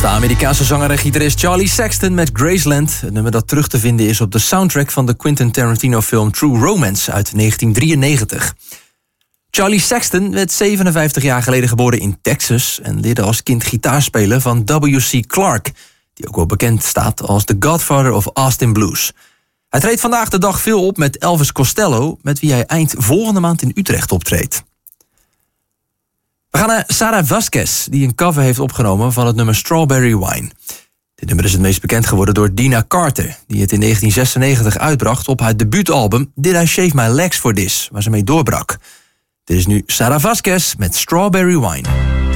De Amerikaanse zanger en gitarist Charlie Sexton met Graceland. Het nummer dat terug te vinden is op de soundtrack van de Quentin Tarantino-film True Romance uit 1993. Charlie Sexton werd 57 jaar geleden geboren in Texas en leerde als kind gitaar spelen van W.C. Clark, die ook wel bekend staat als The Godfather of Austin Blues. Hij treedt vandaag de dag veel op met Elvis Costello, met wie hij eind volgende maand in Utrecht optreedt. We gaan naar Sarah Vasquez, die een cover heeft opgenomen van het nummer Strawberry Wine. Dit nummer is het meest bekend geworden door Dina Carter, die het in 1996 uitbracht op haar debuutalbum Did I Shave My Legs For This, waar ze mee doorbrak. Dit is nu Sarah Vasquez met Strawberry Wine.